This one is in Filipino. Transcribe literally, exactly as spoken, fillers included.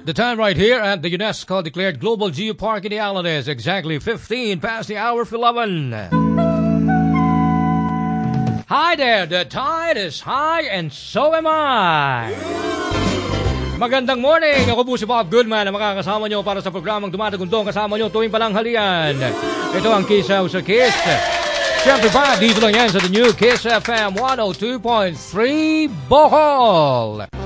The time right here at the UNESCO declared Global Geopark in the Island is exactly fifteen past the hour of eleven. Hi there, the tide is high and so am I. Magandang morning, ako po si Bob Goodman na makakasama nyo para sa programang tumatagundong kasama nyo tuwing palanghalian. Ito ang Kiss House sa Kiss. Siyempre pa, dito lang yan sa The New Kiss F M one oh two point three Bohol.